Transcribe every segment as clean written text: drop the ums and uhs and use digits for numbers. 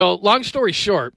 So, long story short,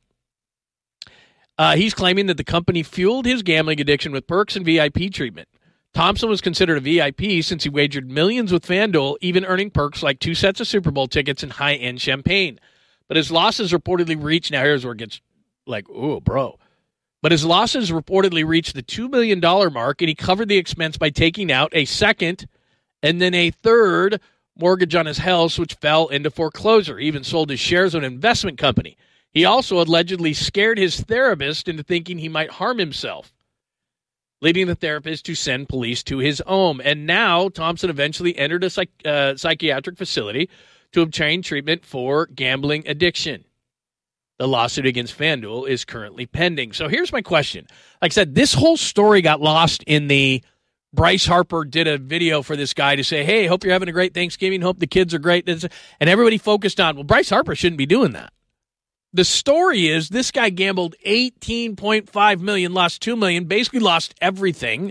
he's claiming that the company fueled his gambling addiction with perks and VIP treatment. Thompson was considered a VIP since he wagered millions with FanDuel, even earning perks like 2 sets of Super Bowl tickets and high-end champagne. But his losses reportedly reached, now here's where it gets like, ooh, bro. But his losses reportedly reached the $2 million mark, and he covered the expense by taking out a second and then a third mortgage on his house, which fell into foreclosure. He even sold his shares of an investment company. He also allegedly scared his therapist into thinking he might harm himself, leading the therapist to send police to his home. And now Thompson eventually entered a psychiatric facility to obtain treatment for gambling addiction. The lawsuit against FanDuel is currently pending. So here's my question. Like I said, this whole story got lost in the Bryce Harper did a video for this guy to say, hey, hope you're having a great Thanksgiving. Hope the kids are great. And everybody focused on, well, Bryce Harper shouldn't be doing that. The story is this guy gambled $18.5 million, lost $2 million, basically lost everything.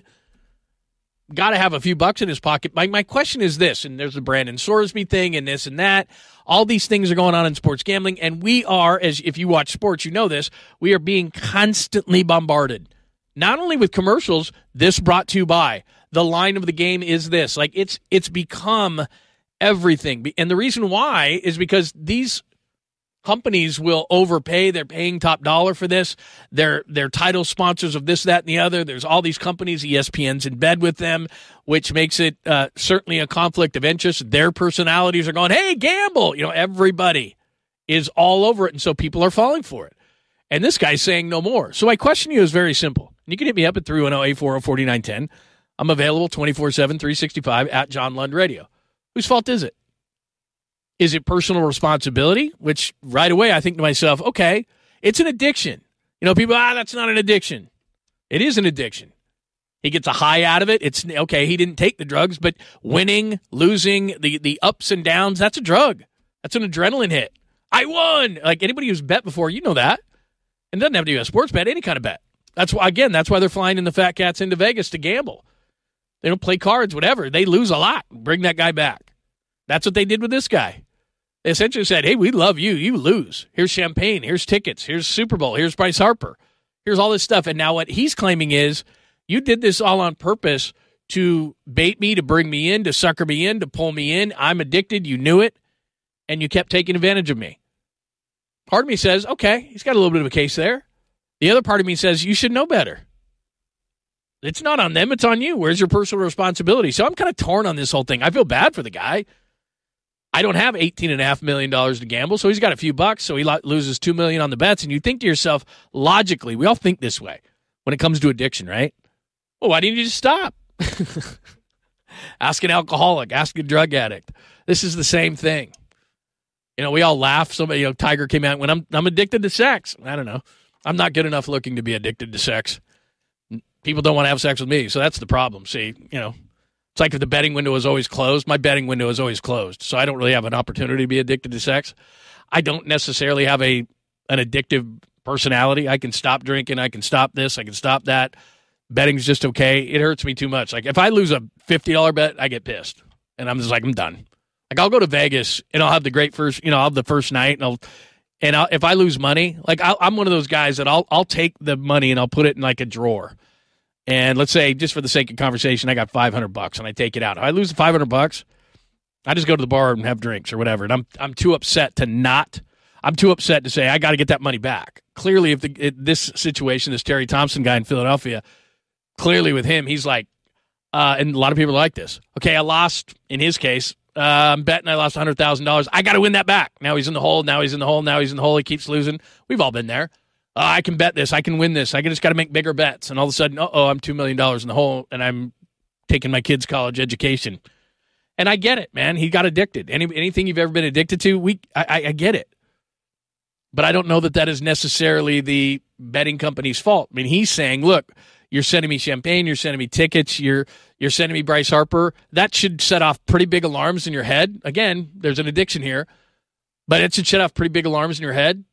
Got to have a few bucks in his pocket. My question is this, and there's the Brandon Sorsby thing and this and that. All these things are going on in sports gambling, and we are, as if you watch sports, you know this, we are being constantly bombarded. Not only with commercials, this brought to you by. The line of the game is this. Like, it's become everything. And the reason why is because these companies will overpay. They're paying top dollar for this. They're title sponsors of this, that, and the other. There's all these companies. ESPN's in bed with them, which makes it certainly a conflict of interest. Their personalities are going, hey, gamble. You know, everybody is all over it, and so people are falling for it. And this guy's saying no more. So my question to you is very simple. You can hit me up at 310-840-4910. I'm available 24/7, 365 at John Lund Radio. Whose fault is it? Is it personal responsibility? Which right away I think to myself, okay, it's an addiction. You know, people, that's not an addiction. It is an addiction. He gets a high out of it. It's okay, he didn't take the drugs, but winning, losing, the ups and downs, that's a drug. That's an adrenaline hit. I won. Like anybody who's bet before, you know that. And it doesn't have to be a sports bet, any kind of bet. That's why they're flying in the Fat Cats into Vegas to gamble. They don't play cards, whatever. They lose a lot. Bring that guy back. That's what they did with this guy. They essentially said, hey, we love you. You lose. Here's champagne. Here's tickets. Here's Super Bowl. Here's Bryce Harper. Here's all this stuff. And now what he's claiming is you did this all on purpose to bait me, to bring me in, to sucker me in, to pull me in. I'm addicted. You knew it. And you kept taking advantage of me. Part of me says, okay, he's got a little bit of a case there. The other part of me says, you should know better. It's not on them. It's on you. Where's your personal responsibility? So I'm kind of torn on this whole thing. I feel bad for the guy. I don't have $18.5 million to gamble, so he's got a few bucks, so he loses $2 million on the bets. And you think to yourself, logically, we all think this way when it comes to addiction, right? Well, why didn't you just stop? Ask an alcoholic. Ask a drug addict. This is the same thing. You know, we all laugh. Somebody, Tiger came out when I'm addicted to sex. I don't know. I'm not good enough looking to be addicted to sex. People don't want to have sex with me, so that's the problem. See, it's like if the betting window is always closed. My betting window is always closed, so I don't really have an opportunity to be addicted to sex. I don't necessarily have an addictive personality. I can stop drinking. I can stop this. I can stop that. Betting's just okay. It hurts me too much. Like if I lose a $50 bet, I get pissed, and I'm just like, I'm done. Like I'll go to Vegas and I'll have the great first, I'll have the first night, and if I lose money, like I'm one of those guys that I'll take the money and I'll put it in like a drawer. And let's say, just for the sake of conversation, I got $500 and I take it out. If I lose the $500, I just go to the bar and have drinks or whatever. And I'm too upset to say I got to get that money back. Clearly, if this situation, this Terry Thompson guy in Philadelphia, clearly with him, he's like, and a lot of people are like this. Okay, I lost in his case. I'm betting I lost $100,000. I got to win that back. Now he's in the hole. Now he's in the hole. Now he's in the hole. He keeps losing. We've all been there. I can bet this. I can win this. I just got to make bigger bets. And all of a sudden, I'm $2 million in the hole, and I'm taking my kid's college education. And I get it, man. He got addicted. Anything you've ever been addicted to, I get it. But I don't know that is necessarily the betting company's fault. I mean, he's saying, look, you're sending me champagne, you're sending me tickets, you're sending me Bryce Harper. That should set off pretty big alarms in your head. Again, there's an addiction here, but it should set off pretty big alarms in your head.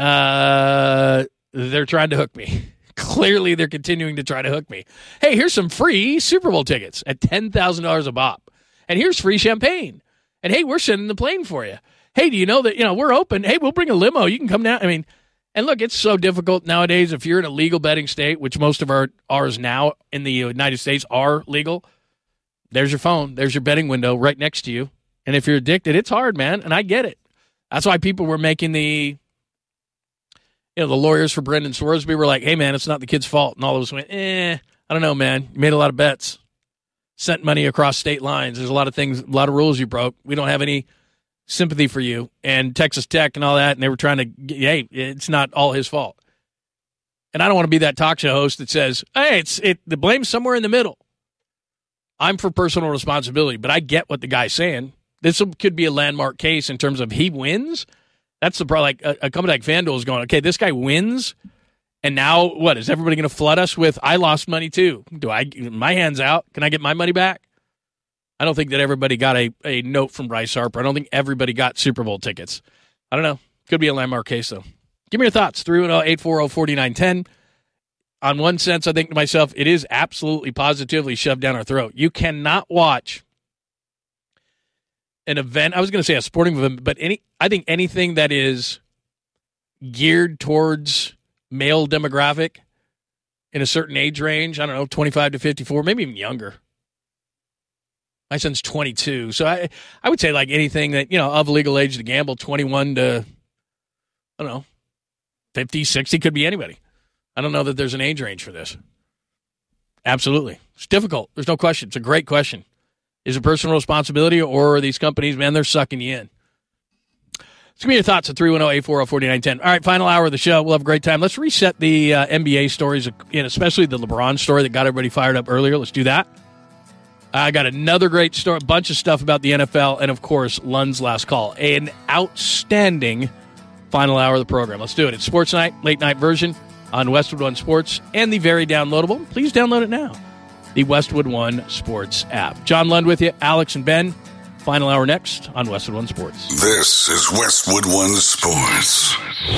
They're trying to hook me. Clearly, they're continuing to try to hook me. Hey, here's some free Super Bowl tickets at $10,000 a pop. And here's free champagne. And hey, we're sending the plane for you. Hey, do you know that, we're open. Hey, we'll bring a limo. You can come down. I mean, and look, it's so difficult nowadays. If you're in a legal betting state, which most of ours now in the United States are legal, there's your phone. There's your betting window right next to you. And if you're addicted, it's hard, man. And I get it. That's why people were making the lawyers for Brendan Swarsby were like, hey, man, it's not the kid's fault. And all of us went, I don't know, man. You made a lot of bets. Sent money across state lines. There's a lot of things, a lot of rules you broke. We don't have any sympathy for you. And Texas Tech and all that, and they were trying to, hey, it's not all his fault. And I don't want to be that talk show host that says, hey, the blame's somewhere in the middle. I'm for personal responsibility, but I get what the guy's saying. This could be a landmark case in terms of he wins. That's the problem. Like a company like FanDuel is going, okay, this guy wins, and now what? Is everybody going to flood us with, I lost money too? My hand's out? Can I get my money back? I don't think that everybody got a note from Bryce Harper. I don't think everybody got Super Bowl tickets. I don't know. Could be a landmark case, though. Give me your thoughts. 310-840-4910. On one sense, I think to myself, it is absolutely positively shoved down our throat. You cannot watch an event. I was going to say a sporting event, but I think anything that is geared towards male demographic in a certain age range, I don't know, 25 to 54, maybe even younger. My son's 22. So I would say like anything that, of legal age to gamble, 21 to, I don't know, 50, 60, could be anybody. I don't know that there's an age range for this. Absolutely. It's difficult. There's no question. It's a great question. Is it personal responsibility, or are these companies, man, they're sucking you in? Let's give me your thoughts at 310-840-4910. All right, final hour of the show. We'll have a great time. Let's reset the NBA stories, especially the LeBron story that got everybody fired up earlier. Let's do that. I got another great story, a bunch of stuff about the NFL, and, of course, Lund's last call. An outstanding final hour of the program. Let's do it. It's Sports Night, late-night version on Westwood One Sports and the very downloadable. Please download it now. The Westwood One Sports app. John Lund with you, Alex and Ben. Final hour next on Westwood One Sports. This is Westwood One Sports.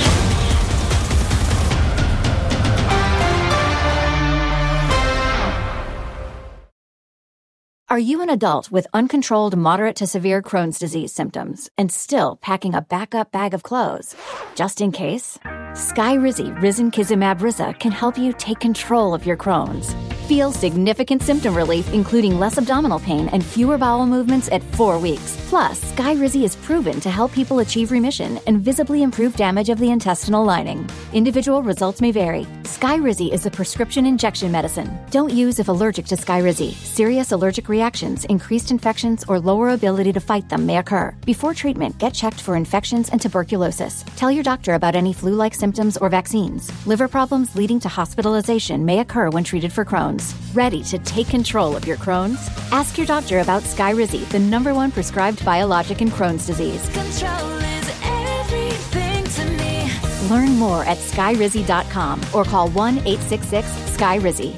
Are you an adult with uncontrolled moderate to severe Crohn's disease symptoms and still packing a backup bag of clothes? Just in case? Skyrizi Risankizumab Riza can help you take control of your Crohn's. Feel significant symptom relief, including less abdominal pain and fewer bowel movements at 4 weeks. Plus, Skyrizi is proven to help people achieve remission and visibly improve damage of the intestinal lining. Individual results may vary. Skyrizi is a prescription injection medicine. Don't use if allergic to Skyrizi. Serious allergic reactions, increased infections, or lower ability to fight them may occur. Before treatment, get checked for infections and tuberculosis. Tell your doctor about any flu-like symptoms or vaccines. Liver problems leading to hospitalization may occur when treated for Crohn's. Ready to take control of your Crohn's? Ask your doctor about Skyrizi, the #1 prescribed biologic in Crohn's disease. Control is everything to me. Learn more at skyrizi.com or call 1-866-SKYRIZI.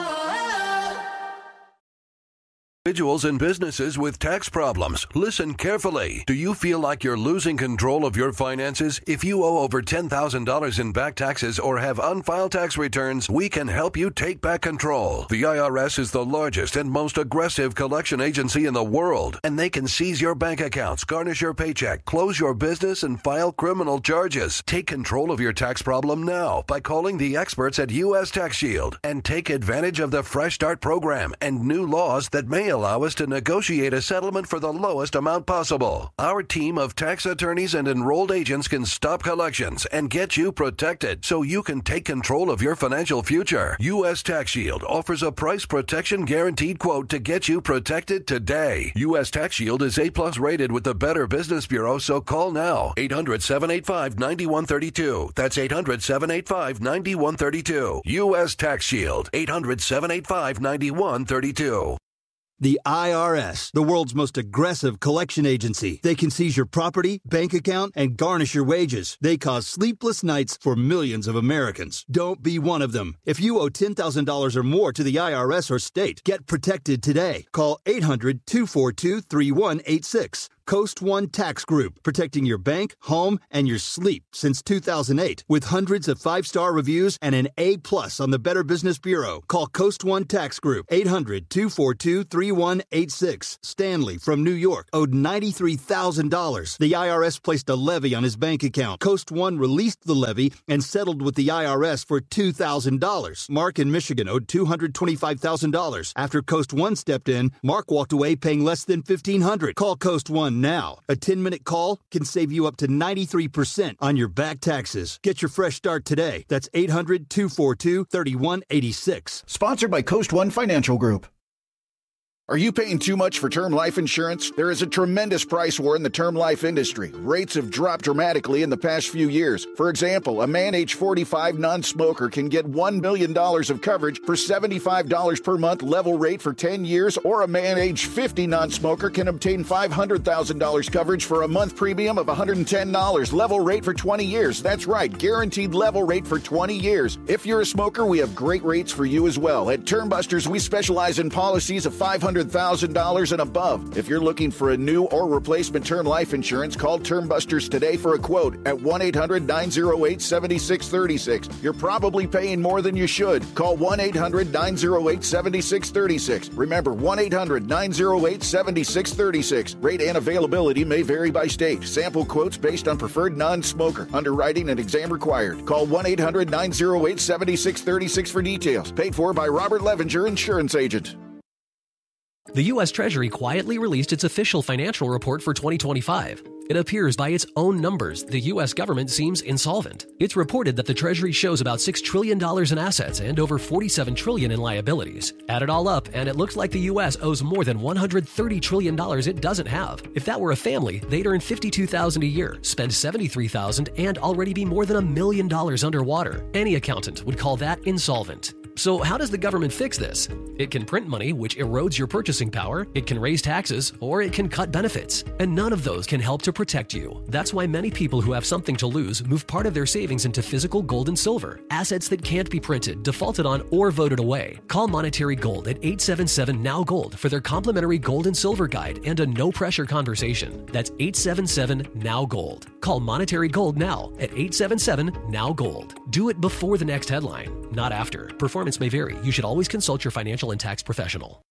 Individuals and businesses with tax problems, listen carefully. Do you feel like you're losing control of your finances? If you owe over $10,000 in back taxes or have unfiled tax returns, we can help you take back control. The IRS is the largest and most aggressive collection agency in the world, and they can seize your bank accounts, garnish your paycheck, close your business, and file criminal charges. Take control of your tax problem now by calling the experts at U.S. Tax Shield and take advantage of the Fresh Start program and new laws that may allow us to negotiate a settlement for the lowest amount possible. Our team of tax attorneys and enrolled agents can stop collections and get you protected so you can take control of your financial future. U.S. Tax Shield offers a price protection guaranteed quote to get you protected today. U.S. Tax Shield is A+ rated with the Better Business Bureau, so call now. 800-785-9132. That's 800-785-9132. U.S. Tax Shield. 800-785-9132. The IRS, the world's most aggressive collection agency. They can seize your property, bank account, and garnish your wages. They cause sleepless nights for millions of Americans. Don't be one of them. If you owe $10,000 or more to the IRS or state, get protected today. Call 800-242-3186. Coast One Tax Group, protecting your bank, home, and your sleep since 2008. With hundreds of 5-star reviews and an A+ on the Better Business Bureau. Call Coast One Tax Group, 800-242-3186. Stanley from New York owed $93,000. The IRS placed a levy on his bank account. Coast One released the levy and settled with the IRS for $2,000. Mark in Michigan owed $225,000. After Coast One stepped in, Mark walked away paying less than $1,500. Call Coast One now. A 10-minute call can save you up to 93% on your back taxes. Get your fresh start today. That's 800-242-3186. Sponsored by Coast One Financial Group. Are you paying too much for term life insurance? There is a tremendous price war in the term life industry. Rates have dropped dramatically in the past few years. For example, a man age 45 non-smoker can get $1 million of coverage for $75 per month level rate for 10 years, or a man age 50 non-smoker can obtain $500,000 coverage for a month premium of $110 level rate for 20 years. That's right, guaranteed level rate for 20 years. If you're a smoker, we have great rates for you as well. At Term Busters, we specialize in policies of $500,000 and above. If you're looking for a new or replacement term life insurance, call Term Busters today for a quote at 1-800-908-7636. You're probably paying more than you should. Call 1-800-908-7636. Remember, 1-800-908-7636. Rate and availability may vary by state. Sample quotes based on preferred non-smoker. Underwriting and exam required. Call 1-800-908-7636 for details. Paid for by Robert Levenger, Insurance Agent. The U.S. Treasury quietly released its official financial report for 2025. It appears by its own numbers the U.S. government seems insolvent. It's reported that the Treasury shows about $6 trillion in assets and over $47 trillion in liabilities. Add it all up, and it looks like the U.S. owes more than $130 trillion it doesn't have. If that were a family, they'd earn $52,000 a year, spend $73,000, and already be more than $1 million underwater. Any accountant would call that insolvent. So how does the government fix this? It can print money, which erodes your purchasing power, it can raise taxes, or it can cut benefits. And none of those can help to protect you. That's why many people who have something to lose move part of their savings into physical gold and silver, assets that can't be printed, defaulted on, or voted away. Call Monetary Gold at 877-NOW-GOLD for their complimentary gold and silver guide and a no-pressure conversation. That's 877-NOW-GOLD. Call Monetary Gold now at 877-NOW-GOLD. Do it before the next headline, not after. Performance may vary. You should always consult your financial and tax professional.